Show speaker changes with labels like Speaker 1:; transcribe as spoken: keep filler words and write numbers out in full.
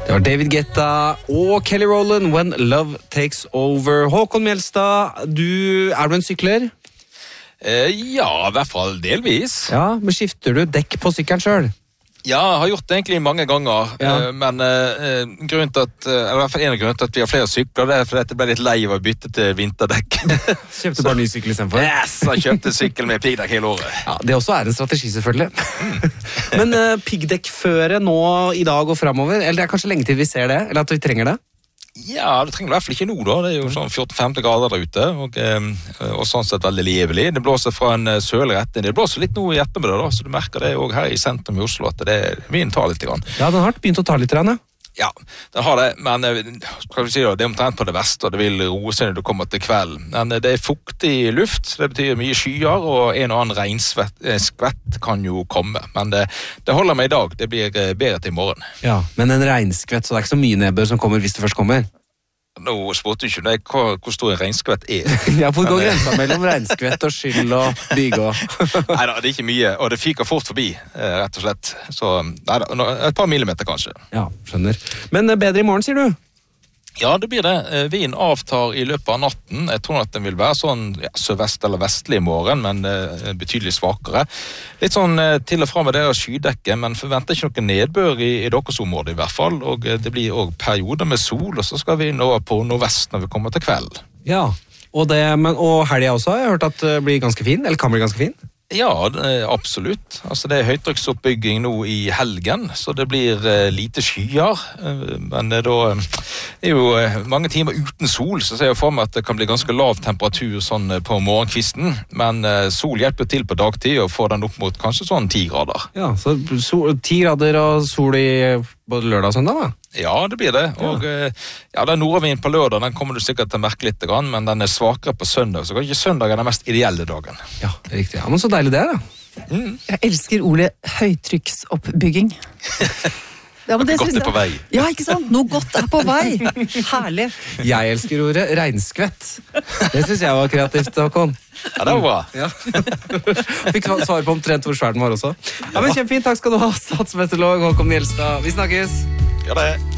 Speaker 1: Det var David Guetta og Kelly Rowland, When Love Takes Over. Håkon Mjelstad, du, er du en sykler?
Speaker 2: Eh, ja, i hvert fall delvis.
Speaker 1: Ja, men skifter du dekk på sykkelen selv?
Speaker 2: Ja, jeg har gjort det egentlig mange ganger,
Speaker 1: Ja.
Speaker 2: eh, men eh, grunnen til at, eller i hvert fall en av grunnen til at vi har flere sykler, det er fordi at jeg ble litt lei av å bytte til vinterdekk.
Speaker 1: Kjøpte bare ny sykkel i stedet for?
Speaker 2: Yes, jeg kjøpte sykkel med piggdekk hele året.
Speaker 1: Ja, det også er en strategi selvfølgelig. Men uh, piggdekkføre nå i dag og fremover, eller det er kanskje lenge til vi ser det, eller at vi trenger det?
Speaker 2: Ja, det trenger i hvert fall ikke nå da. Det er jo sånn fjorten til femten grader der ute, og, eh, og sånn sett veldig levelig. Det blåser fra en eh, sørlig retning. Det blåser litt nå i ettermiddag da, så du merker det også her i sentrum i Oslo, at det vinden tar litt grann.
Speaker 1: Ja, den har begynt å ta litt grann, ja.
Speaker 2: Ja, den har det, men eh, skal vi si da, det er omtrent på det verste, og det vil roe seg når du kommer til kvelden. Men eh, det er fuktig luft, så det betyr mye skyer, og en og annen regnskvett eh, skvett kan jo komme. Men det, det holder meg i dag, det blir eh, bedre til i morgen.
Speaker 1: Ja, men en regnskvett, så det er ikke så mye nedbør som kommer hvis det først kommer.
Speaker 2: Nå spurte du ikke deg hvor, hvor stor en regnskvett er.
Speaker 1: Ja, hvor går grensa mellom regnskvett og skyld og byge og...
Speaker 2: Neida, det er ikke mye, og det fyker fort forbi, eh, rett og slett. Så neida, nå- et par millimeter kanskje.
Speaker 1: Ja, skjønner. Men eh, bedre i morgen, sier du?
Speaker 2: Ja, det blir det. Eh, Vinden avtar i løpet av natten. Jeg tror at den vil være sånn ja, sørvest eller vestlig i morgen, men eh, betydelig svakere. Litt sånn eh, til og fra med det av skydekket, men forventer ikke noe nedbør i, i deres område i hvert fall. Og eh, det blir også perioder med sol, og så skal vi nå på nordvest når vi kommer til kveld.
Speaker 1: Ja, og, det, men, og helga også har jeg hørt at det blir ganske fin, eller kan bli ganske fin.
Speaker 2: Ja, det- absolutt. Altså, det er høytrykksoppbygging nå i helgen, så det blir eh, lite skyer. Eh, men det er, da, det er jo eh, mange timer uten sol, så ser jeg for meg at det kan bli ganske lav temperatur sånn eh, på morgenkvisten. Men eh, sol hjelper til på dagtid og får den opp mot kanskje sånn ti grader.
Speaker 1: Ja, så sol, ti grader og sol i både lørdag og søndag da?
Speaker 2: Ja, det blir det. Og eh, ja, den nordavinden på lørdag, den kommer du sikkert til å merke litt, grann, men den er svakere på søndag, så kanskje søndag er den mest ideelle dagen.
Speaker 1: Ja, riktig. Ja, men så deilig det da.
Speaker 3: Jeg elsker ordet høytrykksoppbygging. Ja, men det
Speaker 2: Godt
Speaker 3: synes
Speaker 2: er på
Speaker 3: jeg-
Speaker 2: vei.
Speaker 3: Ja, ikke sant? Noe godt er på vei. Herlig.
Speaker 1: Jeg elsker ordet regnskvett. Det synes jeg var kreativt, Håkon.
Speaker 2: Ja, det var bra.
Speaker 1: Ja. Fikk svar på omtrent hvor svær den var også. Ja, men kjempefint, takk skal du ha, statsmeteorolog Håkon Mjelstad. Vi snakkes!
Speaker 2: Ja, det er.